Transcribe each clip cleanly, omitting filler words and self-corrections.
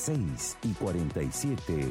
6:47.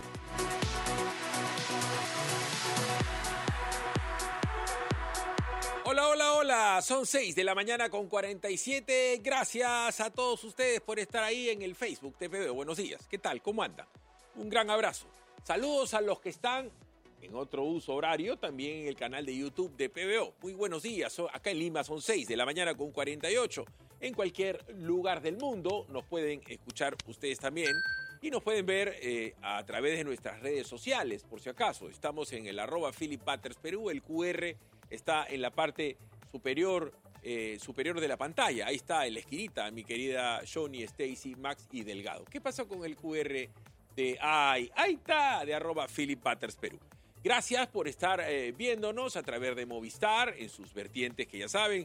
Hola, hola, hola. Son 6 de la mañana con 47. Gracias a todos ustedes por estar ahí en el Facebook de PBO. Buenos días. ¿Qué tal? ¿Cómo andan? Un gran abrazo. Saludos a los que están en otro uso horario, también en el canal de YouTube de PBO. Muy buenos días. Acá en Lima son 6 de la mañana con 48. En cualquier lugar del mundo nos pueden escuchar ustedes también y nos pueden ver a través de nuestras redes sociales, por si acaso. Estamos en el @PhilipButters_Perú. El QR está en la parte superior de la pantalla. Ahí está en la esquinita, mi querida Johnny, Stacy, Max y Delgado. ¿Qué pasó con el QR de ahí está, de @PhilipButters_Perú? Gracias por estar viéndonos a través de Movistar en sus vertientes que ya saben,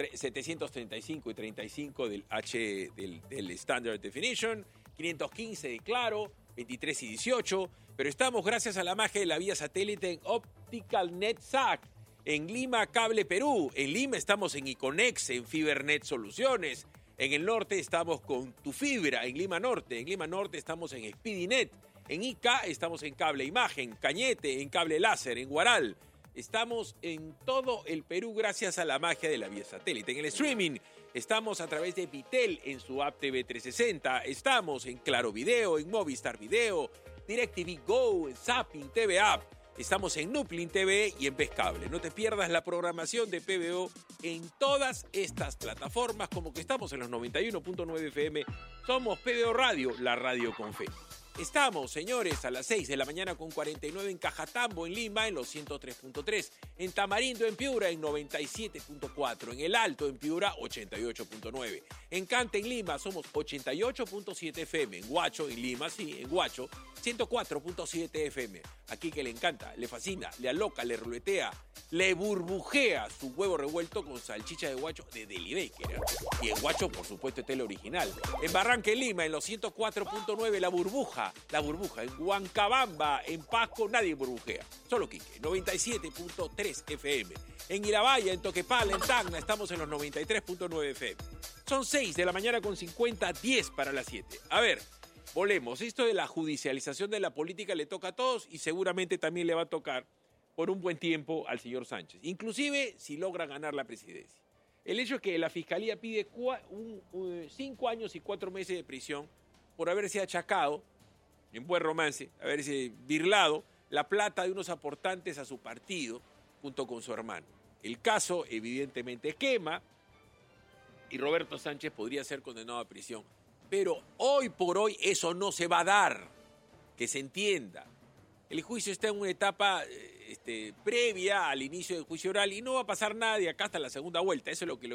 735 y 35 del del Standard Definition, 515 de Claro, 23 y 18, pero estamos gracias a la magia de la vía satélite en Optical Net SAC. En Lima, Cable Perú. En Lima estamos en Iconex, en Fibernet Soluciones. En el norte estamos con Tu Fibra, en Lima Norte. En Lima Norte estamos en Speedinet. En Ica estamos en Cable Imagen, Cañete, en Cable Láser, en Huaral. Estamos en todo el Perú gracias a la magia de la vía satélite. En el streaming estamos a través de Vitel en su app TV 360. Estamos en Claro Video, en Movistar Video, DirecTV Go, en Zapping TV App. Estamos en Nuplin TV y en Pescable. No te pierdas la programación de PBO en todas estas plataformas, como que estamos en los 91.9 FM. Somos PBO Radio, la radio con fe. Estamos, señores, a las 6 de la mañana con 49 en Cajatambo, en Lima, en los 103.3. En Tamarindo, en Piura, en 97.4. En El Alto, en Piura, 88.9. En Cante, en Lima, somos 88.7 FM. En Huacho, en Lima, sí, en Huacho, 104.7 FM. Aquí que le encanta, le fascina, le aloca, le ruletea, le burbujea su huevo revuelto con salchicha de Huacho de Deli Baker. Y en Huacho, por supuesto, está el original. En Barranca, en Lima, en los 104.9, La Burbuja. En Huancabamba, en Pasco, nadie burbujea. Solo Quique, 97.3 FM. En Irabaya, en Toquepala, en Tacna, estamos en los 93.9 FM. Son 6 de la mañana con 50, 10 para las 7. A ver, volvemos. Esto de la judicialización de la política le toca a todos y seguramente también le va a tocar por un buen tiempo al señor Sánchez. Inclusive si logra ganar la presidencia. El hecho es que la Fiscalía pide 5 años y 4 meses de prisión por haberse achacado, en buen romance, haberse birlado la plata de unos aportantes a su partido junto con su hermano. El caso evidentemente quema y Roberto Sánchez podría ser condenado a prisión. Pero hoy por hoy eso no se va a dar, que se entienda. El juicio está en una etapa previa al inicio del juicio oral y no va a pasar nada de acá hasta la segunda vuelta. Eso es lo que